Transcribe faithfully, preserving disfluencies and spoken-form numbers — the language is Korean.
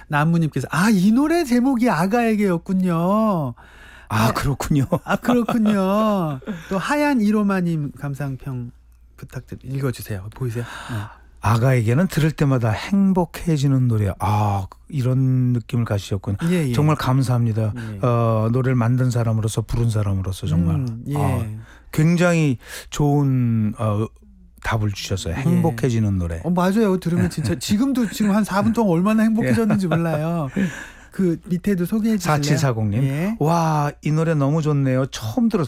남무님께서 아, 이 노래 제목이 아가에게였군요. 아, 그렇군요. 아, 그렇군요. 또 하얀 이로마님 감상평 부탁드립니다. 읽어주세요. 보이세요? 네. 아가에게는 들을 때마다 행복해지는 노래. 아, 이런 느낌을 가지셨군요. 예, 예. 정말 감사합니다. 예. 어, 노래를 만든 사람으로서 부른 사람으로서 정말 음, 예. 아, 굉장히 좋은 어, 답을 주셨어요. 행복해지는 노래. 어, 맞아요. 들으면 진짜 지금도 지금 한 사 분 동안 얼마나 행복해졌는지 몰라요. 그 밑에도 소개해 주실래요? 사칠사공님. 예. 와, 이 노래 너무 좋네요. 처음 들었